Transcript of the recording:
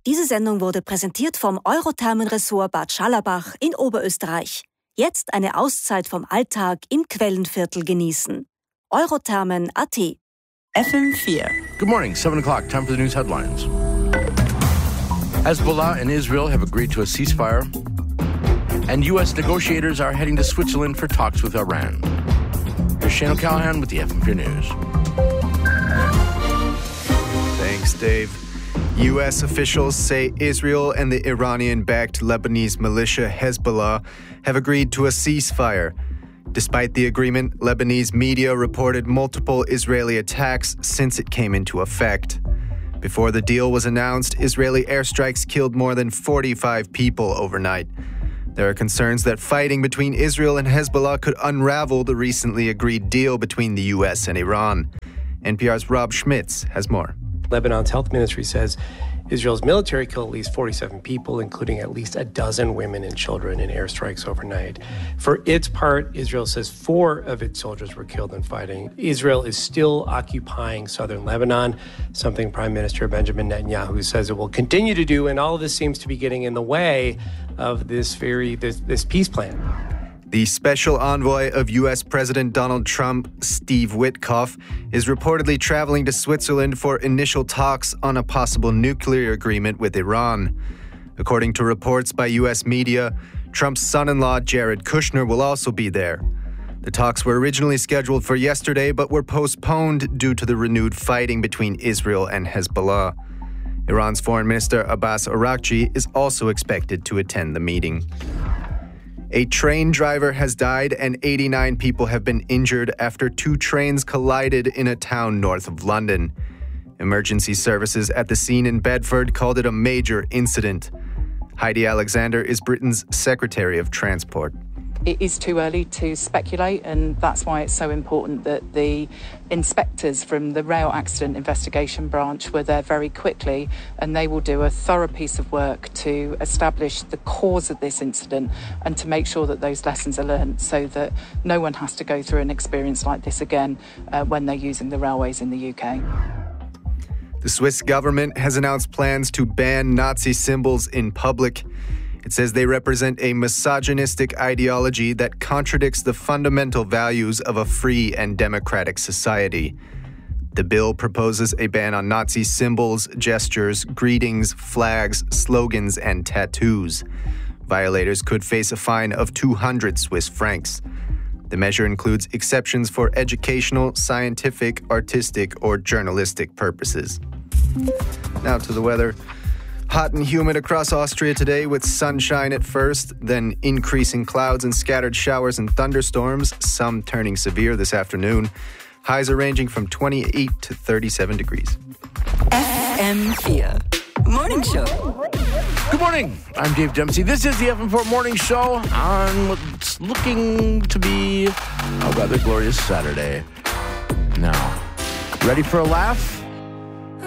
Diese Sendung wurde präsentiert vom Eurothermenressort Bad Schallerbach in Oberösterreich. Jetzt eine Auszeit vom Alltag im Quellenviertel genießen. Eurothermen.at. FM4. Good morning, 7 o'clock, time for the news headlines. Hezbollah and Israel have agreed to a ceasefire, and U.S. negotiators are heading to Switzerland for talks with Iran. Here's Shane O'Callaghan with the FM4 News. Thanks, Dave. U.S. officials say Israel and the Iranian-backed Lebanese militia Hezbollah have agreed to a ceasefire. Despite the agreement, Lebanese media reported multiple Israeli attacks since it came into effect. Before the deal was announced, Israeli airstrikes killed more than 45 people overnight. There are concerns that fighting between Israel and Hezbollah could unravel the recently agreed deal between the U.S. and Iran. NPR's Rob Schmitz has more. Lebanon's health ministry says Israel's military killed at least 47 people, including at least a dozen women and children in airstrikes overnight. For its part, Israel says 4 of its soldiers were killed in fighting. Israel is still occupying southern Lebanon, something Prime Minister Benjamin Netanyahu says it will continue to do, and all of this seems to be getting in the way of this peace plan. The special envoy of U.S. President Donald Trump, Steve Witkoff, is reportedly traveling to Switzerland for initial talks on a possible nuclear agreement with Iran. According to reports by U.S. media, Trump's son-in-law, Jared Kushner, will also be there. The talks were originally scheduled for yesterday, but were postponed due to the renewed fighting between Israel and Hezbollah. Iran's Foreign Minister Abbas Araghchi is also expected to attend the meeting. A train driver has died and 89 people have been injured after 2 trains collided in a town north of London. Emergency services at the scene in Bedford called it a major incident. Heidi Alexander is Britain's Secretary of Transport. It is too early to speculate, and that's why it's so important that the inspectors from the Rail Accident Investigation Branch were there very quickly, and they will do a thorough piece of work to establish the cause of this incident and to make sure that those lessons are learned so that no one has to go through an experience like this again when they're using the railways in the UK. The Swiss government has announced plans to ban Nazi symbols in public. It says they represent a misogynistic ideology that contradicts the fundamental values of a free and democratic society. The bill proposes a ban on Nazi symbols, gestures, greetings, flags, slogans, and tattoos. Violators could face a fine of 200 Swiss francs. The measure includes exceptions for educational, scientific, artistic, or journalistic purposes. Now to the weather. Hot and humid across Austria today with sunshine at first, then increasing clouds and scattered showers and thunderstorms, some turning severe this afternoon. Highs are ranging from 28 to 37 degrees. FM4 Morning Show. Good morning. I'm Dave Dempsey. This is the FM4 Morning Show on what's looking to be a rather glorious Saturday. Now, ready for a laugh?